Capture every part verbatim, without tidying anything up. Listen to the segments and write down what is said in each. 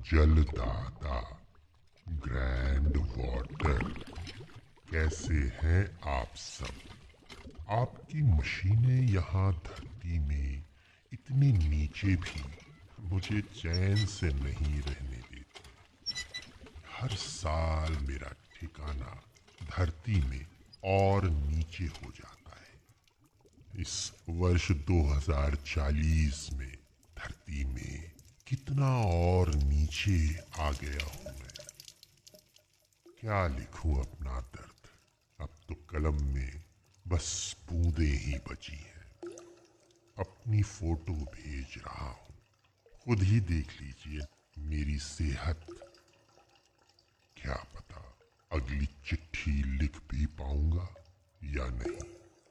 जलदाता, grand water, कैसे हैं आप सब। आपकी मशीनें यहाँ धरती में इतनी नीचे भी मुझे चैन से नहीं रहने देती। हर साल मेरा ठिकाना धरती में और नीचे हो जाता है। इस वर्ष दो हज़ार चालीस में धरती में कितना और नीचे आ गया हूं मैं। क्या लिखूं अपना दर्द, अब तो कलम में बस बूंदे ही बची हैं। अपनी फोटो भेज रहा हूं, खुद ही देख लीजिए मेरी सेहत। क्या पता अगली चिट्ठी लिख भी पाऊंगा या नहीं।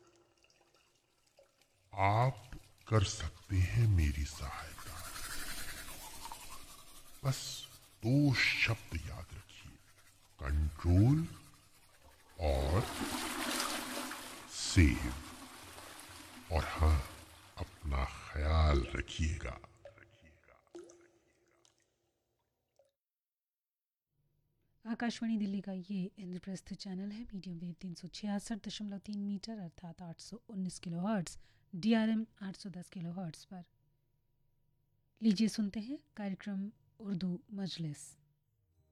आप कर सकते हैं मेरी सहायता। बस दो शब्द याद रखिए, कंट्रोल और सेव। और हाँ, अपना ख्याल रखिएगा। आकाशवाणी दिल्ली का ये इंद्रप्रस्थ चैनल है। मीडियम वेव तीन सौ छियासठ दशमलव तीन मीटर अर्थात आठ सौ उन्नीस kilo hertz, D R M आठ सौ दस किलो हर्ट्स पर। लीजिए सुनते हैं कार्यक्रम उर्दू मजलिस।